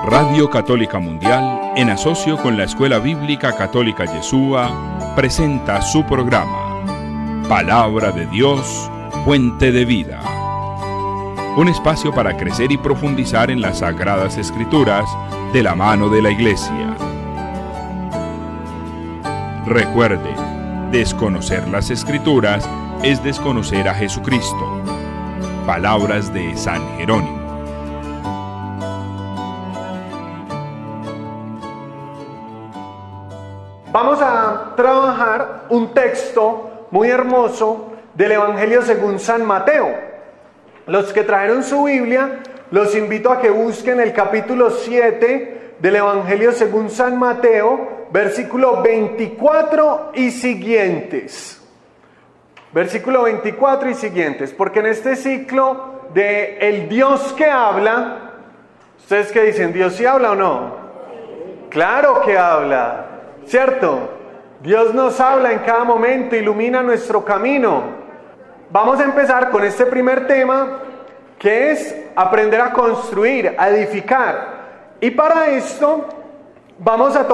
Radio Católica Mundial, en asocio con la Escuela Bíblica Católica Yeshua, presenta su programa Palabra de Dios, Fuente de Vida. Un espacio para crecer y profundizar en las Sagradas Escrituras de la mano de la Iglesia. Recuerde, desconocer las Escrituras es desconocer a Jesucristo. Palabras de San Jerónimo. Vamos a trabajar un texto muy hermoso del Evangelio según San Mateo. Los que trajeron su Biblia, los invito a que busquen el capítulo 7 del Evangelio según San Mateo, versículo 24 y siguientes. Versículo 24 y siguientes, porque en este ciclo de el Dios que habla, ¿ustedes qué dicen? ¿Dios sí habla o no? Claro que habla, ¿cierto? Dios nos habla en cada momento, ilumina nuestro camino. Vamos a empezar con este primer tema, que es aprender a construir, a edificar. Y para esto vamos a